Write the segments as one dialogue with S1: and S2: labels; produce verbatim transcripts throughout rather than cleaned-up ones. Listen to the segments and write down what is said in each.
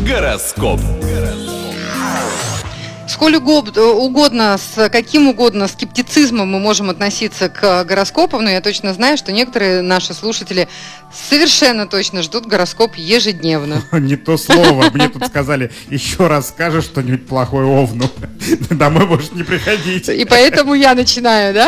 S1: Гороскоп.
S2: Сколь угодно, с каким угодно скептицизмом мы можем относиться к гороскопам, но я точно знаю, что некоторые наши слушатели совершенно точно ждут гороскоп ежедневно.
S3: Не то слово. Мне тут сказали, еще раз скажешь что-нибудь плохое Овну, домой можешь не приходить.
S2: И поэтому я начинаю, да?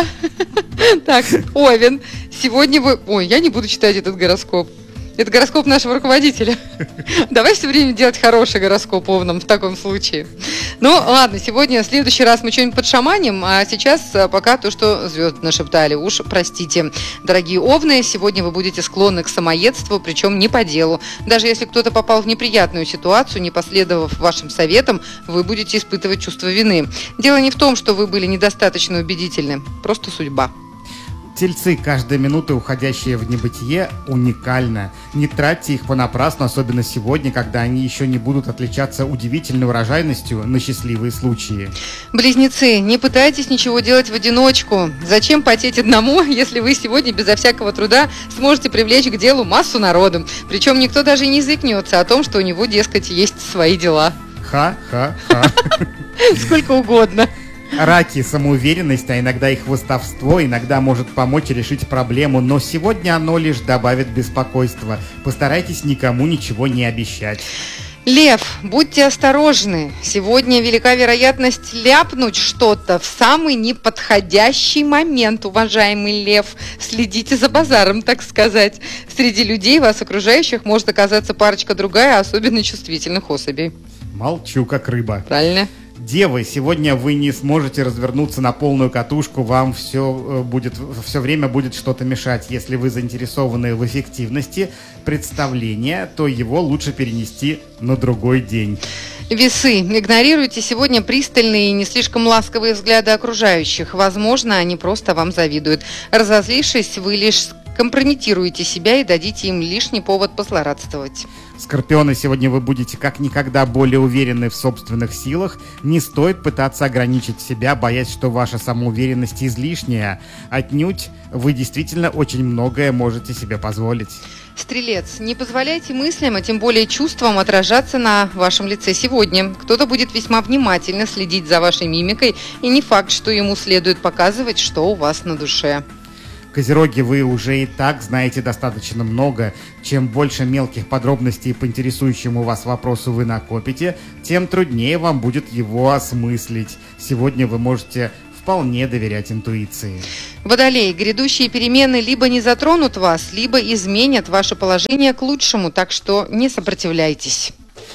S2: Так, Овен, сегодня вы... Ой, я не буду читать этот гороскоп. Это гороскоп нашего руководителя. Давай все время делать хороший гороскоп Овнам в таком случае. Ну, ладно, сегодня, в следующий раз мы что-нибудь подшаманим, а сейчас пока то, что звезды нашептали. Уж простите. Дорогие Овны, сегодня вы будете склонны к самоедству, причем не по делу. Даже если кто-то попал в неприятную ситуацию, не последовав вашим советам, вы будете испытывать чувство вины. Дело не в том, что вы были недостаточно убедительны. Просто судьба.
S3: Тельцы, каждая минута, уходящая в небытие, уникальна. Не тратьте их понапрасну, особенно сегодня, когда они еще не будут отличаться удивительной урожайностью на счастливые случаи.
S2: Близнецы, не пытайтесь ничего делать в одиночку. Зачем потеть одному, если вы сегодня безо всякого труда сможете привлечь к делу массу народу? Причем никто даже и не заикнется о том, что у него, дескать, есть свои дела.
S3: Ха-ха-ха.
S2: Сколько угодно.
S3: Раки, самоуверенность, а иногда и хвастовство, иногда может помочь решить проблему, но сегодня оно лишь добавит беспокойства. Постарайтесь никому ничего не обещать.
S2: Лев, будьте осторожны. Сегодня велика вероятность ляпнуть что-то в самый неподходящий момент, уважаемый Лев. Следите за базаром, так сказать. Среди людей, вас окружающих, может оказаться парочка другая особенно чувствительных особей.
S3: Молчу, как рыба.
S2: Правильно.
S3: Девы, сегодня вы не сможете развернуться на полную катушку, вам все, будет, все время будет что-то мешать. Если вы заинтересованы в эффективности представления, то его лучше перенести на другой день.
S2: Весы, игнорируйте сегодня пристальные и не слишком ласковые взгляды окружающих. Возможно, они просто вам завидуют. Разозлившись, вы лишь компрометируете себя и дадите им лишний повод позлорадствовать.
S3: Скорпионы, сегодня вы будете как никогда более уверены в собственных силах. Не стоит пытаться ограничить себя, боясь, что ваша самоуверенность излишняя. Отнюдь, вы действительно очень многое можете себе позволить.
S2: Стрелец, не позволяйте мыслям, а тем более чувствам отражаться на вашем лице сегодня. Кто-то будет весьма внимательно следить за вашей мимикой, и не факт, что ему следует показывать, что у вас на душе.
S3: Козероги, вы уже и так знаете достаточно много. Чем больше мелких подробностей по интересующему вас вопросу вы накопите, тем труднее вам будет его осмыслить. Сегодня вы можете вполне доверять интуиции.
S2: Водолей, грядущие перемены либо не затронут вас, либо изменят ваше положение к лучшему, так что не сопротивляйтесь.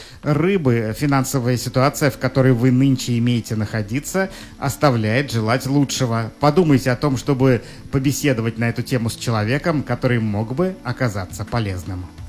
S3: Рыбы, финансовая ситуация, в которой вы нынче имеете находиться, оставляет желать лучшего. Подумайте о том, чтобы побеседовать на эту тему с человеком, который мог бы оказаться полезным.